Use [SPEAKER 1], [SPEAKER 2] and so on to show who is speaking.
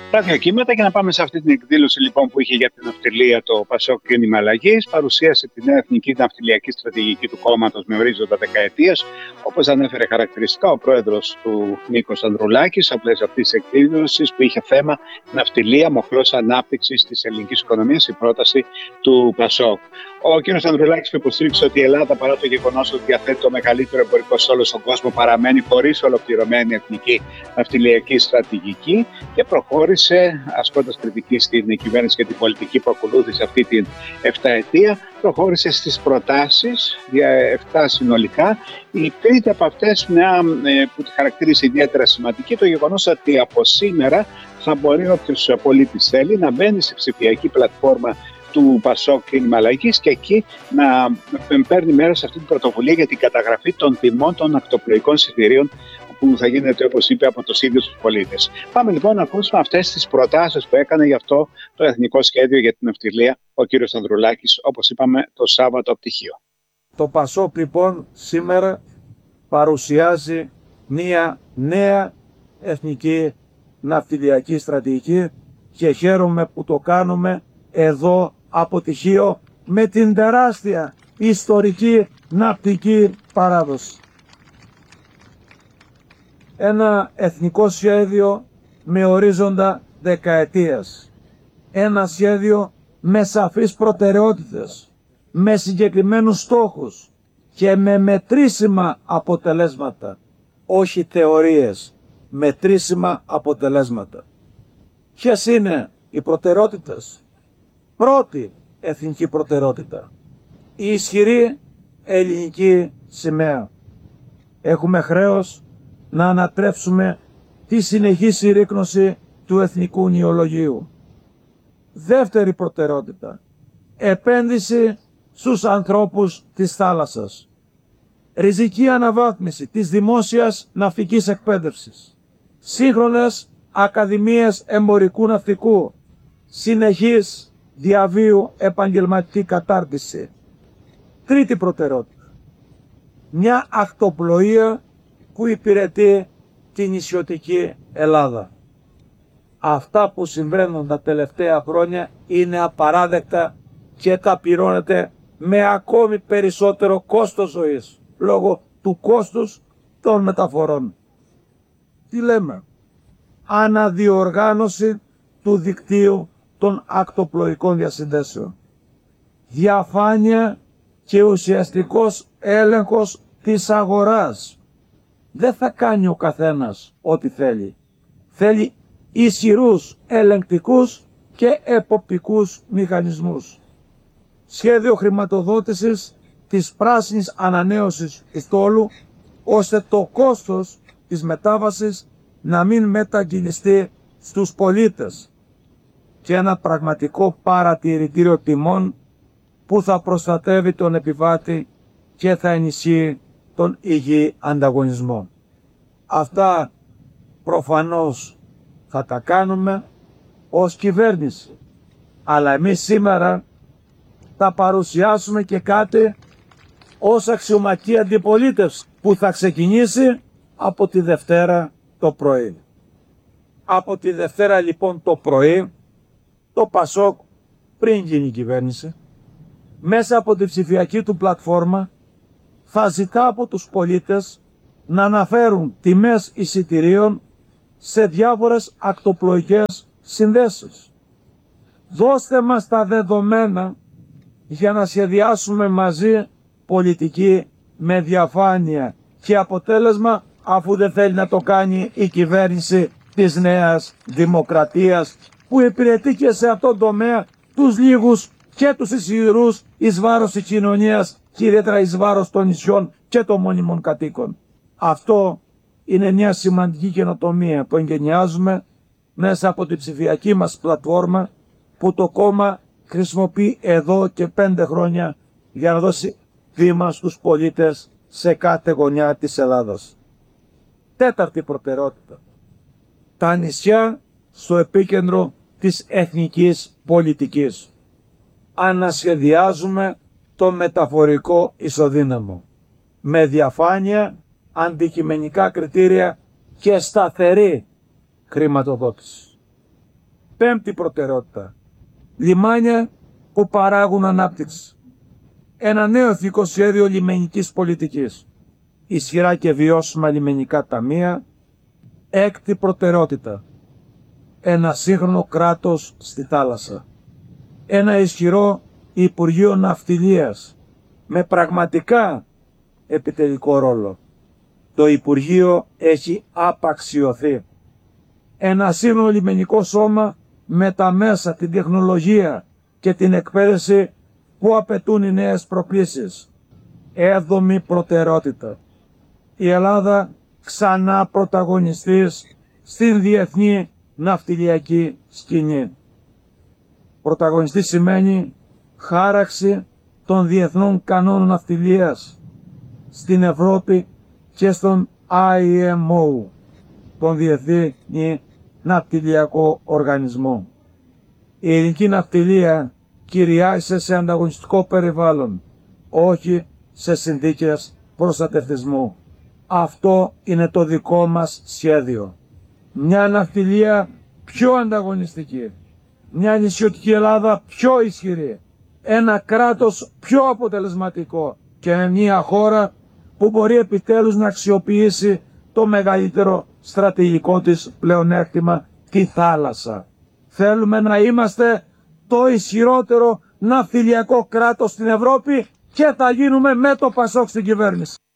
[SPEAKER 1] Ραδιοκύματα, και να πάμε σε αυτή την εκδήλωση λοιπόν που είχε για την ναυτιλία το Πασόκ Κίνημα Αλλαγής. Παρουσίασε τη νέα εθνική ναυτιλιακή στρατηγική του κόμματος με ορίζοντα δεκαετίας, όπως ανέφερε χαρακτηριστικά ο πρόεδρος του Νίκος Ανδρουλάκης, στα πλαίσια αυτής της εκδήλωσης που είχε θέμα ναυτιλία, μοχλός ανάπτυξης της ελληνικής οικονομίας, η πρόταση του Πασόκ. Ο κ. Ανδρουλάκης υποστήριξε ότι η Ελλάδα, παρά το γεγονός ότι διαθέτει το μεγαλύτερο εμπορικό στόλο στον κόσμο, παραμένει χωρίς ολοκληρωμένη εθνική ναυτιλιακή στρατηγική και προχώρησε, ασκώντας κριτική στην κυβέρνηση και την πολιτική που ακολούθησε αυτή την 7ετία, προχώρησε στις προτάσεις, 7 συνολικά. Η τρίτη από αυτές, μια που τη χαρακτήρισε ιδιαίτερα σημαντική, το γεγονός ότι από σήμερα θα μπορεί όποιος πολίτης θέλει να μπαίνει σε ψηφιακή πλατφόρμα του Πασόκ Κίνημα Αλλαγής και εκεί να παίρνει μέρος σε αυτή την πρωτοβουλία για την καταγραφή των τιμών των ακτοπλοϊκών εισιτηρίων, που θα γίνεται, όπως είπε, από τους ίδιους τους πολίτες. Πάμε λοιπόν να ακούσουμε αυτές τις προτάσεις που έκανε γι' αυτό το Εθνικό Σχέδιο για την Ναυτιλία ο κύριος Ανδρουλάκης, όπως είπαμε, το Σάββατο πτυχίο.
[SPEAKER 2] Το Πασόκ λοιπόν σήμερα παρουσιάζει μία νέα εθνική ναυτιλιακή στρατηγική και χαίρομαι που το κάνουμε εδώ από πτυχίο με την τεράστια ιστορική ναυτική παράδοση. Ένα εθνικό σχέδιο με ορίζοντα δεκαετίας. Ένα σχέδιο με σαφείς προτεραιότητες, με συγκεκριμένους στόχους και με μετρήσιμα αποτελέσματα. Όχι θεωρίες, μετρήσιμα αποτελέσματα. Ποιες είναι οι προτεραιότητες? Πρώτη εθνική προτεραιότητα, η ισχυρή ελληνική σημαία. Έχουμε χρέος να ανατρέψουμε τη συνεχή συρρίκνωση του εθνικού νηολογίου. Δεύτερη προτεραιότητα, επένδυση στους ανθρώπους της θάλασσας. Ριζική αναβάθμιση της δημόσιας ναυτικής εκπαίδευσης. Σύγχρονες ακαδημίες εμπορικού ναυτικού. Συνεχής διαβίου επαγγελματική κατάρτιση. Τρίτη προτεραιότητα, μια ακτοπλοεία που υπηρετεί την νησιωτική Ελλάδα. Αυτά που συμβαίνουν τα τελευταία χρόνια είναι απαράδεκτα και καπηρώνεται με ακόμη περισσότερο κόστος ζωής λόγω του κόστους των μεταφορών. Τι λέμε? Αναδιοργάνωση του δικτύου των ακτοπλοϊκών διασυνδέσεων. Διαφάνεια και ουσιαστικός έλεγχος της αγοράς. Δεν θα κάνει ο καθένας ό,τι θέλει. Θέλει ισχυρούς ελεγκτικούς και εποπτικούς μηχανισμούς. Σχέδιο χρηματοδότησης της πράσινης ανανέωσης στόλου, ώστε το κόστος της μετάβασης να μην μετακυλιστεί στους πολίτες, και ένα πραγματικό παρατηρητήριο τιμών που θα προστατεύει τον επιβάτη και θα ενισχύει τον υγιή ανταγωνισμό. Αυτά προφανώς θα τα κάνουμε ως κυβέρνηση, αλλά εμείς σήμερα θα παρουσιάσουμε και κάτι ως αξιωματική αντιπολίτευση που θα ξεκινήσει από τη Δευτέρα το πρωί. Από τη Δευτέρα λοιπόν το πρωί το Πασόκ, πριν γίνει η κυβέρνηση, μέσα από τη ψηφιακή του πλατφόρμα θα ζητά από τους πολίτες να αναφέρουν τιμές εισιτηρίων σε διάφορες ακτοπλοϊκές συνδέσεις. Δώστε μας τα δεδομένα για να σχεδιάσουμε μαζί πολιτική με διαφάνεια και αποτέλεσμα, αφού δεν θέλει να το κάνει η κυβέρνηση της Νέας Δημοκρατίας, που υπηρετεί και σε αυτόν τον τομέα τους λίγους και τους ισχυρούς εις βάρος της κοινωνίας και ιδιαίτερα εις βάρος των νησιών και των μόνιμων κατοίκων. Αυτό είναι μια σημαντική καινοτομία που εγκαινιάζουμε μέσα από την ψηφιακή μας πλατφόρμα, που το κόμμα χρησιμοποιεί εδώ και 5 χρόνια για να δώσει βήμα στους πολίτες σε κάθε γωνιά της Ελλάδας. Τέταρτη προτεραιότητα, τα νησιά στο επίκεντρο της εθνικής πολιτικής. Ανασχεδιάζουμε το μεταφορικό ισοδύναμο με διαφάνεια, αντικειμενικά κριτήρια και σταθερή χρηματοδότηση. Πέμπτη προτεραιότητα. Λιμάνια που παράγουν ανάπτυξη. Ένα νέο εθνικό σχέδιο λιμενικής πολιτικής. Ισχυρά και βιώσιμα λιμενικά ταμεία. Έκτη προτεραιότητα. Ένα σύγχρονο κράτος στη θάλασσα. Ένα ισχυρό Υπουργείο Ναυτιλίας με πραγματικά επιτελικό ρόλο. Το Υπουργείο έχει απαξιωθεί. Ένα σύγχρονο λιμενικό σώμα με τα μέσα, την τεχνολογία και την εκπαίδευση που απαιτούν οι νέες προκλήσεις. Έβδομη προτεραιότητα. Η Ελλάδα ξανά πρωταγωνιστής στην διεθνή ναυτιλιακή σκηνή. Πρωταγωνιστή σημαίνει χάραξη των διεθνών κανόνων ναυτιλίας στην Ευρώπη και στον IMO, τον Διεθνή Ναυτιλιακό Οργανισμό. Η ελληνική ναυτιλία κυριάρχησε σε ανταγωνιστικό περιβάλλον, όχι σε συνθήκες προστατευτισμού. Αυτό είναι το δικό μας σχέδιο. Μια ναυτιλία πιο ανταγωνιστική, μια νησιωτική Ελλάδα πιο ισχυρή, ένα κράτος πιο αποτελεσματικό και μια χώρα που μπορεί επιτέλους να αξιοποιήσει το μεγαλύτερο στρατηγικό της πλεονέκτημα, τη θάλασσα. Θέλουμε να είμαστε το ισχυρότερο ναυτιλιακό κράτος στην Ευρώπη και θα γίνουμε με το Πασόκ στην κυβέρνηση.